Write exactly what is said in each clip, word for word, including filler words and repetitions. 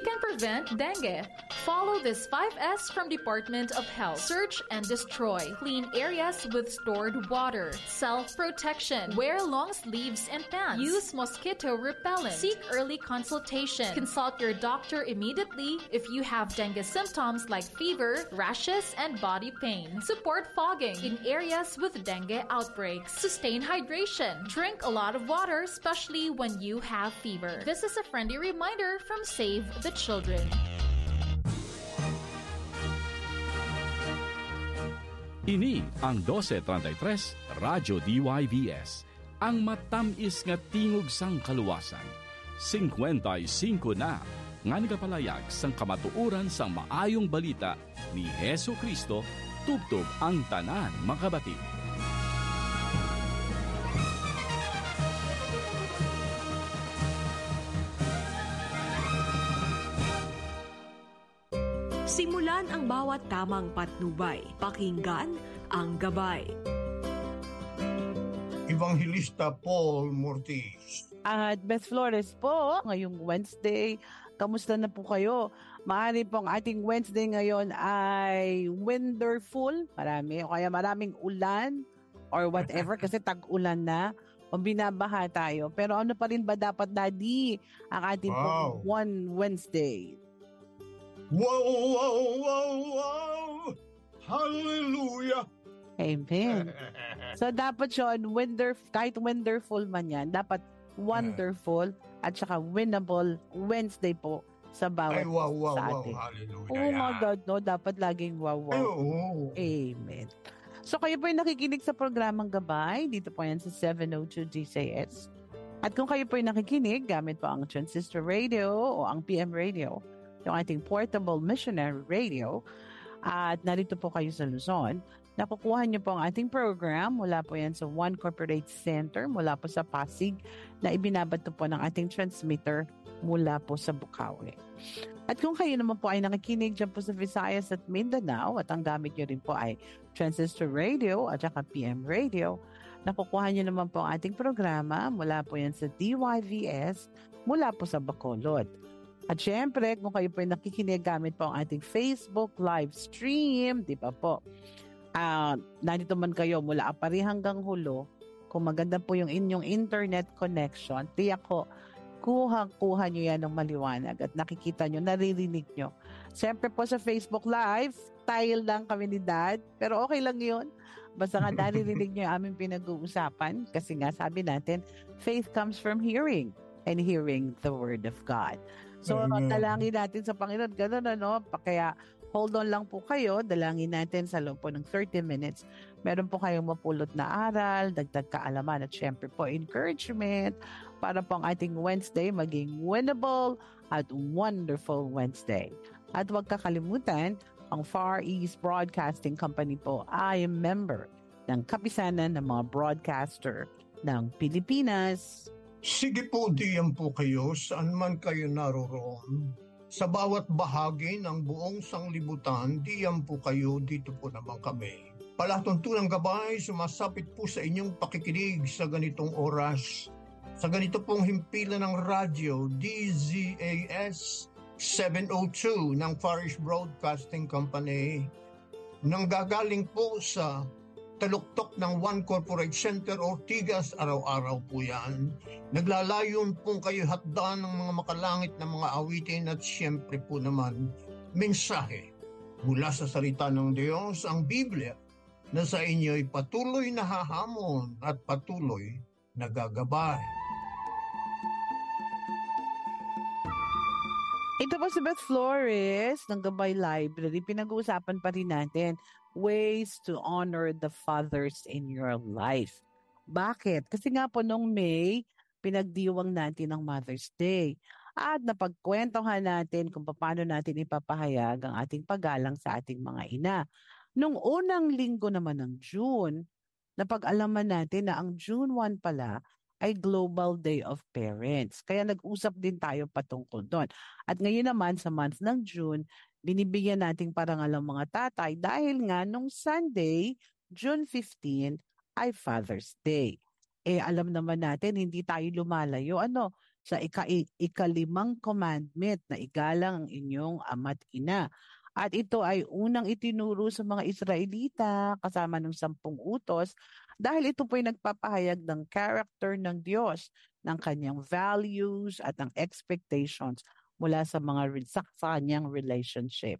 can prevent dengue. Follow this five S from Department of Health. Search and destroy. Clean areas with stored water. Self-protection. Wear long sleeves and pants. Use mosquito repellent. Seek early consultation. Consult your doctor immediately if you have dengue symptoms like fever, rashes, and body pain. Support fogging in areas with dengue outbreaks. Sustain hydration. Drink a lot of water, especially when you have fever. This is a friendly reminder from Save the Children. Ini ang twelve thirty-three Radyo D Y V S, ang matamis nga tingog sang kaluwasan. fifty-five na nga nagapalayag sang kamatuoran sang maayong balita ni Hesu Kristo tubtob ang tanan makabati. Simulan ang bawat tamang patnubay. Pakinggan ang gabay. Evangelista Paul Mortiz. At Beth Flores po, ngayong Wednesday. Kamusta na po kayo? Maaari pong ating Wednesday ngayon ay wonderful. Marami. O kaya maraming ulan or whatever kasi tag-ulan na. O binabaha tayo. Pero ano pa rin ba dapat, Daddy, ang ating wow. pong one Wednesday? Wow, wow, wow, wow! Hallelujah! Amen. So dapat yun, wonder, kahit wonderful man yan, dapat wonderful at saka winnable Wednesday po sa bawat Ay, wow, wow, sa wow, atin. hallelujah. Oh my God, no? Dapat laging wow, wow. Ay, oh. Amen. So kayo po yung nakikinig sa programang Gabay, dito po yan sa seven oh two D C S. At kung kayo po yung nakikinig, gamit po ang Transistor Radio o ang P M Radio, yung ating portable missionary radio, at narito po kayo sa Luzon, nakukuha niyo po ang ating program mula po yan sa One Corporate Center, mula po sa Pasig, na ibinabato po ng ating transmitter mula po sa Bukawi. At kung kayo naman po ay nakikinig dyan po sa Visayas at Mindanao, at ang gamit niyo rin po ay Transistor Radio at saka P M Radio, nakukuha niyo naman po ang ating programa mula po yan sa D Y V S, mula po sa Bacolod. At syempre, kung kayo po ay nakikinig gamit po ang ating Facebook live stream, di ba po? Uh, nandito man kayo mula apari hanggang hulo, kung maganda po yung inyong internet connection, tiyak ko, kuha-kuha nyo yan ng maliwanag at nakikita nyo, naririnig nyo. Siyempre po sa Facebook live, tile lang kami ni Dad, pero okay lang yun. Basta nga naririnig nyo yung aming pinag-uusapan kasi nga sabi natin, faith comes from hearing and hearing the Word of God. So, mm-hmm. dalangin natin sa Panginoon. Ganun, ano? Kaya, hold on lang po kayo. Dalangin natin sa loob po ng thirty minutes. Meron po kayong mapulot na aral, dagdag kaalaman, at syempre po, encouragement para po ang ating Wednesday maging winnable at wonderful Wednesday. At huwag kakalimutan, ang Far East Broadcasting Company po ay member ng kapisanan ng mga broadcaster ng Pilipinas. Sige po, diyan po kayo, saan man kayo naroroon. Sa bawat bahagi ng buong sanglibutan, diyan po kayo, dito po naman kami. Palatuntunang gabay, sumasapit po sa inyong pakikinig sa ganitong oras. Sa ganito pong himpilan ng radyo, D Z A S seven oh two ng Far East Broadcasting Company, nang gagaling po sa taluktok ng One Corporate Center, Ortigas, araw-araw po yan. Naglalayon pong kayo hatdan ng mga makalangit na mga awitin at siyempre po naman, mensahe mula sa salita ng Diyos, ang Biblia, na sa inyo'y patuloy na hahamon at patuloy na gagabay. Ito po si Beth Flores ng Gabay Library. Pinag-uusapan pa rin natin ways to honor the fathers in your life. Bakit? Kasi nga po nung May, pinagdiwang natin ang Mother's Day. At napagkwentuhan natin kung paano natin ipapahayag ang ating paggalang sa ating mga ina. Nung unang linggo naman ng June, napag-alaman natin na ang June first pala ay Global Day of Parents. Kaya nag-usap din tayo patungkol doon. At ngayon naman sa month ng June, binibigyan nating parangal ang mga tatay dahil nga nung Sunday, June fifteenth, ay Father's Day. Eh alam naman natin, hindi tayo lumalayo ano, sa ika, ikalimang commandment na igalang ang inyong ama't ina. At ito ay unang itinuro sa mga Israelita kasama ng sampung utos dahil ito po ay nagpapahayag ng character ng Diyos, ng kanyang values at ng expectations mula sa mga sa, sa kanyang relationship.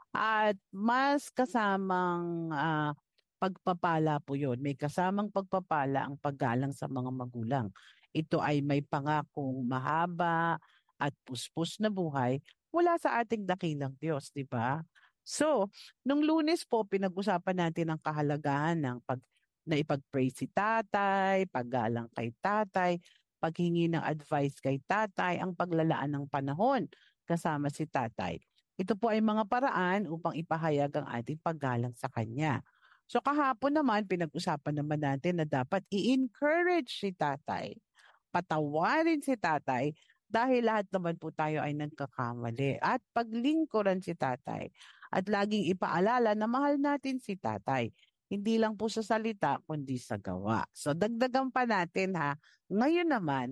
At mas kasamang uh, pagpapala po yun. May kasamang pagpapala ang paggalang sa mga magulang. Ito ay may pangakong mahaba at puspos na buhay mula sa ating dakilang Diyos, di ba? So, nung Lunes po, pinag-usapan natin ang kahalagahan ng pag, na ipag-pray si tatay, paggalang kay tatay, paghingi ng advice kay tatay, ang paglalaan ng panahon kasama si tatay. Ito po ay mga paraan upang ipahayag ang ating paggalang sa kanya. So kahapon naman, pinag-usapan naman natin na dapat i-encourage si tatay, patawarin si tatay, dahil lahat naman po tayo ay nagkakamali. At paglingkuran si tatay. At laging ipaalala na mahal natin si tatay. Hindi lang po sa salita, kundi sa gawa. So dagdagan pa natin ha. Ngayon naman,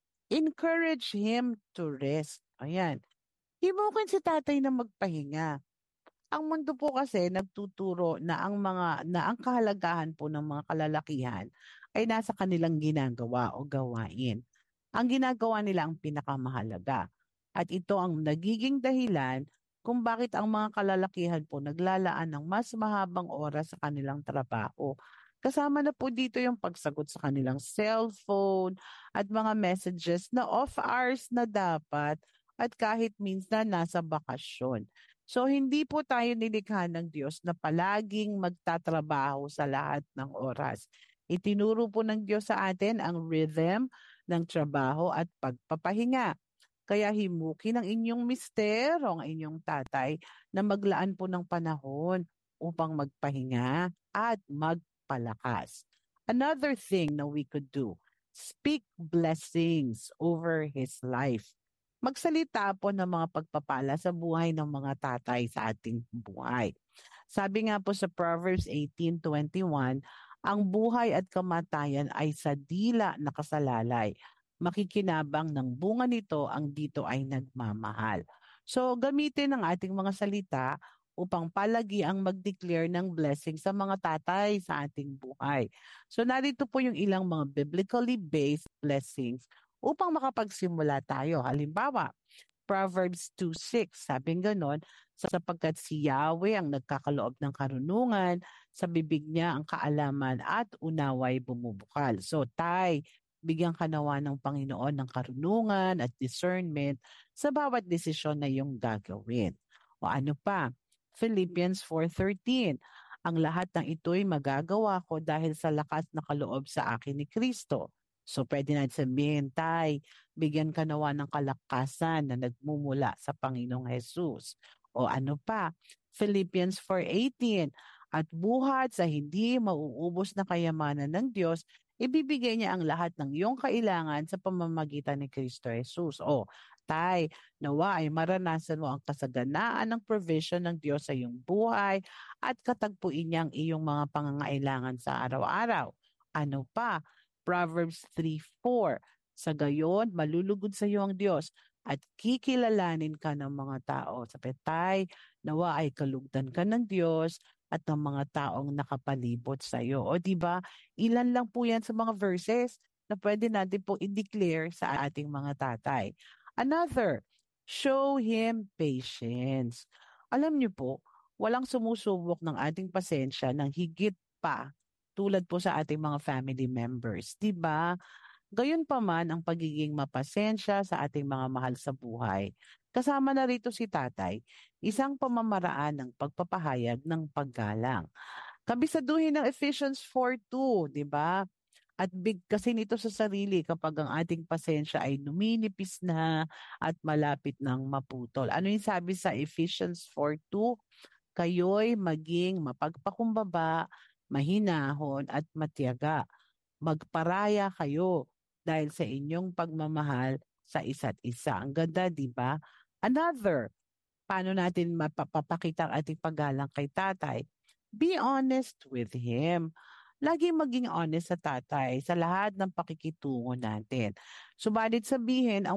encourage him to rest. Ayan. Himukin si tatay na magpahinga. Ang mundo po kasi nagtuturo na ang mga na ang kahalagahan po ng mga kalalakihan ay nasa kanilang ginagawa o gawain. Ang ginagawa nila ang pinakamahalaga. At ito ang nagiging dahilan kung bakit ang mga kalalakihan po naglalaan ng mas mahabang oras sa kanilang trabaho. Kasama na po dito yung pagsagot sa kanilang cellphone at mga messages na off hours na dapat at kahit minsan nasa bakasyon. So hindi po tayo nilikha ng Diyos na palaging magtatrabaho sa lahat ng oras. Itinuro po ng Diyos sa atin ang rhythm ng trabaho at pagpapahinga. Kaya himukin ang inyong mister o ang inyong tatay na maglaan po ng panahon upang magpahinga at magpalakas. Another thing na we could do, speak blessings over his life. Magsalita po ng mga pagpapala sa buhay ng mga tatay sa ating buhay. Sabi nga po sa Proverbs eighteen twenty-one, ang buhay at kamatayan ay sa dila nakasalalay. Makikinabang ng bunga nito ang dito ay nagmamahal. So gamitin ang ating mga salita upang palagi ang mag-declare ng blessing sa mga tatay sa ating buhay. So narito po yung ilang mga biblically based blessings upang makapagsimula tayo. Halimbawa, Proverbs two six, sabing ganon, sapagkat si Yahweh ang nagkakaloob ng karunungan, sa bibig niya ang kaalaman at unaway bumubukal. So, tay, bigyan ka nawa ng Panginoon ng karunungan at discernment sa bawat desisyon na iyong gagawin. O ano pa? Philippians four thirteen, ang lahat ng ito'y magagawa ko dahil sa lakas na kaloob sa akin ni Kristo. So pwede natin sabihin, tay, bigyan ka nawa ng kalakasan na nagmumula sa Panginoong Jesus. O ano pa? Philippians four eighteen, at buhat sa hindi mauubos na kayamanan ng Diyos, ibibigay niya ang lahat ng iyong kailangan sa pamamagitan ni Kristo Jesus. O, tay, nawa ay maranasan mo ang kasaganaan ng provision ng Diyos sa iyong buhay at katagpuin niya ang iyong mga pangangailangan sa araw-araw. Ano pa? Proverbs three four, sa gayon, malulugod sa iyo ang Diyos at kikilalanin ka ng mga tao. Sa petay, nawa ay kalugdan ka ng Diyos at ng mga taong nakapalibot sa iyo. O diba, ilan lang po yan sa mga verses na pwede natin po i-declare sa ating mga tatay. Another, show him patience. Alam niyo po, walang sumusubok ng ating pasensya ng higit pa tulad po sa ating mga family members. Diba? Gayon pa man ang pagiging mapasensya sa ating mga mahal sa buhay. Kasama na rito si tatay, isang pamamaraan ng pagpapahayag ng paggalang. Kabisaduhin ng Ephesians four two, di ba? At big kasi nito sa sarili kapag ang ating pasensya ay numinipis na at malapit ng maputol. Ano yung sabi sa Ephesians four two? Kayo'y maging mapagpakumbaba, mahinahon at matiyaga. Magparaya kayo dahil sa inyong pagmamahal sa isa't isa. Ang ganda, di ba? Another, paano natin mapapakita ang ating paggalang kay tatay? Be honest with him. Lagi maging honest sa tatay sa lahat ng pakikitungo natin. Subalit sabihin, ang